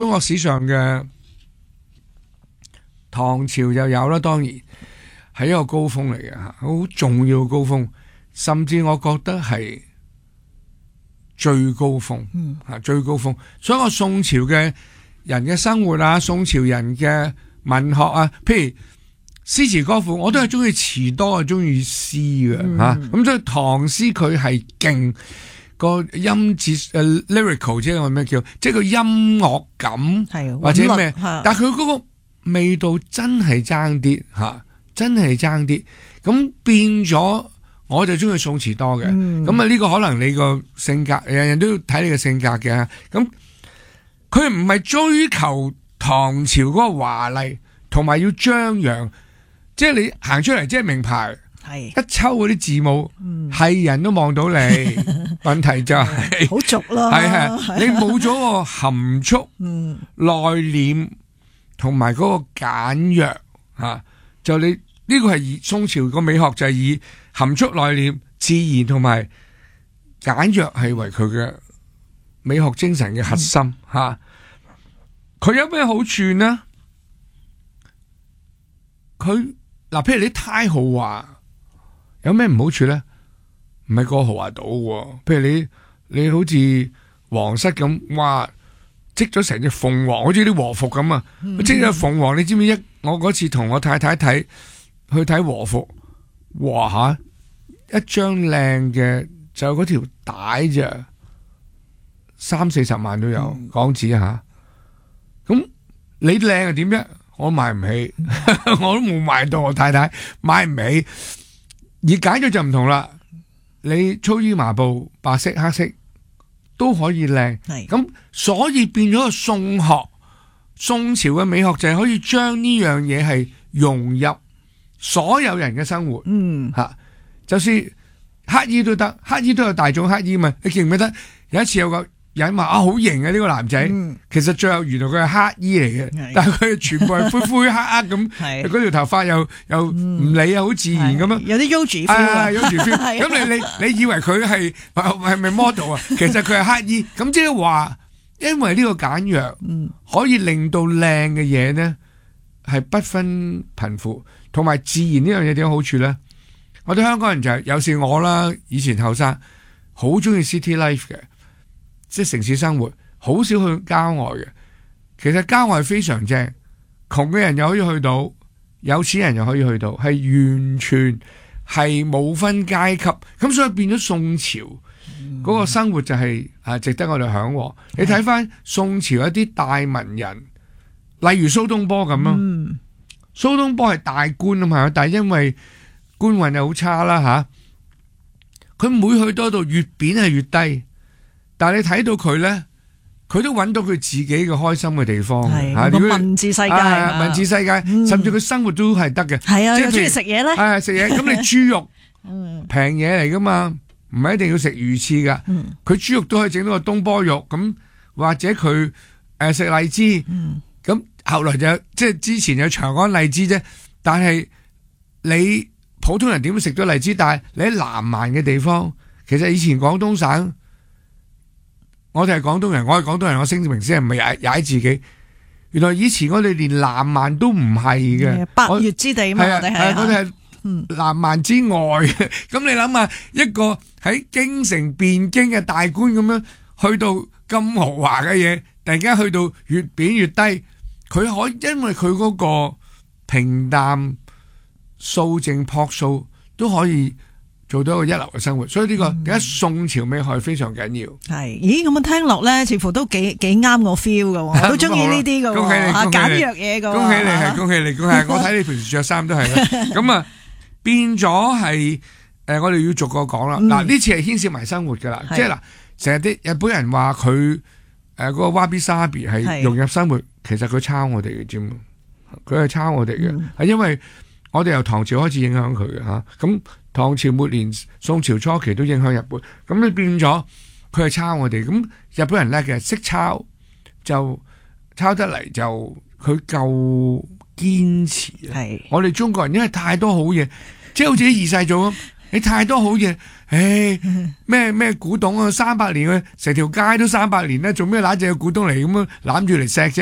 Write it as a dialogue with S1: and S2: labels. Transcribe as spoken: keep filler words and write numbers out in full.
S1: 中國史上嘅唐朝就有啦，當然係一個高峰嚟嘅吓，好重要嘅高峰，甚至我覺得係最高峰，嗯吓最高峰。所以我宋朝嘅人嘅生活啊，宋朝人嘅文學啊，譬如詩詞歌賦，我都係中意詞多，係中意詩嘅吓。咁、嗯、所以唐詩佢係勁個音節誒 lyrical 即係個咩叫，即係個音樂感或者咩，但係佢嗰個味道真係爭啲吓，真係爭啲。咁變咗，我就中意宋詞多嘅。咁啊呢個可能你個性格，人人都要睇你嘅性格嘅。咁佢唔係追求唐朝嗰個華麗，同埋要張揚。即係你行出嚟，即係名牌，一抽嗰啲字母，係、嗯、人都望到你。問題就係、是、
S2: 好俗咯，
S1: 係係你冇咗個含蓄、嗯、內斂同埋嗰個簡約吓，就你呢、這個係以宋朝個美學就係以含蓄內斂、自然同埋簡約係為佢嘅美學精神嘅核心吓。佢、嗯、有咩好處呢？佢嗱，譬如你太豪華，有咩唔好處咧？唔係個豪華島喎，譬如你你好似皇室咁，哇，織咗成隻鳳凰，好似啲和服咁啊！織咗鳳凰，你知唔知一？我嗰次同我太太睇去睇和服，哇吓，一張靚嘅就嗰條帶咋，三四十萬都有、嗯、港紙吓。咁你靚係點啫？我買唔起，我都冇買到，我太太買唔起。而揀咗就唔同啦，你粗衣麻布、白色、黑色都可以靚。咁所以變咗個宋學、宋朝嘅美學就係可以將呢樣嘢係融入所有人嘅生活。嗯，吓，就算乞衣都得，乞衣都有大眾乞衣嘛。你記唔記得有一次有個人話啊，好型啊呢個男仔、嗯，其實最後原來佢係乞衣嚟嘅，但係佢全部係灰灰黑黑咁，嗰條頭髮又又唔理啊，好自然咁樣，
S2: 有啲 Yogi feel 啊
S1: ，Yogi feel。咁你你你以為佢係係咪 model 啊？其實佢係乞衣。咁即係話，因為呢個簡約，嗯、可以令到靚嘅嘢呢係不分貧富，同埋自然呢樣嘢點樣好處咧？我哋香港人就係、是，有時我啦，以前後生好中意 city life 嘅。即係城市生活，好少去郊外嘅。其實郊外非常正，窮嘅人又可以去到，有錢人又可以去到，係完全係冇分階級。咁所以變咗宋朝嗰個生活就係啊，值得我哋向往。你睇翻宋朝一啲大文人，例如蘇東坡咁咯。蘇東坡係大官啊嘛，但係因為官運又好差啦吓，佢每去多度越貶係越低。但係你睇到佢咧，佢都揾到佢自己嘅開心嘅地方，係個文字世界，啊、文字世界，嗯、甚至佢生活都係得嘅。係啊，又中意食嘢咧，係食嘢。咁你豬肉平嘢嚟噶嘛，唔係一定要食魚翅噶。佢、嗯、豬肉都可以整到個東坡肉，咁或者佢誒食荔枝。咁、嗯、後來就即係之前有長安荔枝啫。但係你普通人點會食到荔枝？但係你喺南蠻嘅地方，其實以前廣東省。我哋係廣東人，我係廣東人，我聲明先係唔係踩踩自己。原來以前我哋連南蠻都唔係嘅，百
S2: 越之地嘛，我哋係
S1: 我哋係南蠻之外嘅。咁、嗯、你諗下，一個喺京城汴京嘅大官咁樣，去到咁豪華嘅嘢，突然間去到越貶越低，佢可以因為佢嗰個平淡、素淨、樸素都可以。做到一個一流嘅生活，所以呢個而家宋朝美學非常緊要。係，
S2: 咦咁樣聽落咧，似乎都幾幾啱我 feel 噶，我都中意呢啲噶。
S1: 恭喜你，
S2: 啊簡約嘢噶。
S1: 恭喜你係，恭喜你，恭喜！我睇你平時着衫都係啦。咁啊，變咗係誒，我哋要逐個講啦。嗱、嗯，呢次係牽涉埋生活噶啦，即係嗱，成日啲日本人話佢誒嗰個 wabi sabi 係融入生活，其實佢抄我哋嘅啫嘛，佢係抄我哋嘅，係、嗯、因為我哋由唐朝開始影響佢嘅吓，咁。唐朝末年、宋朝初期都影響日本，咁你變咗佢係抄我哋，咁日本人叻嘅，識抄就抄得嚟就佢夠堅持。係我哋中國人因為太多好嘢，即係好似啲二世祖咁，你太多好嘢，唉咩咩古董啊，三百年啊，成條街都三百年咧，做咩揦隻古董嚟咁樣攬住嚟錫啫？